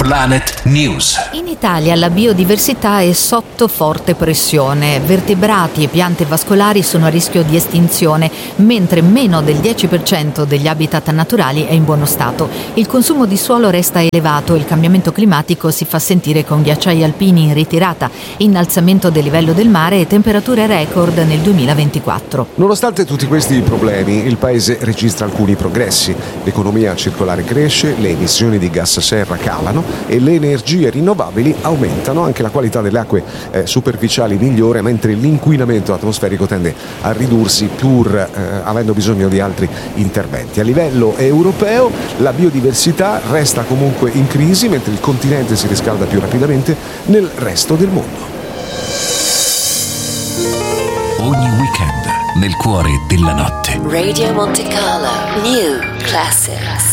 Planet News. In Italia la biodiversità è sotto forte pressione. Vertebrati e piante vascolari sono a rischio di estinzione, mentre meno del 10% degli habitat naturali è in buono stato. Il consumo di suolo resta elevato e il cambiamento climatico si fa sentire con ghiacciai alpini in ritirata, innalzamento del livello del mare e temperature record nel 2024. Nonostante tutti questi problemi, il Paese registra alcuni progressi. L'economia circolare cresce, le emissioni di gas serra calano e le energie rinnovabili aumentano. Anche la qualità delle acque superficiali migliora, mentre l'inquinamento atmosferico tende a ridursi pur avendo bisogno di altri interventi. A livello europeo la biodiversità resta comunque in crisi, mentre il continente si riscalda più rapidamente nel resto del mondo. Ogni weekend nel cuore della notte. Radio Monte Carlo New Classics.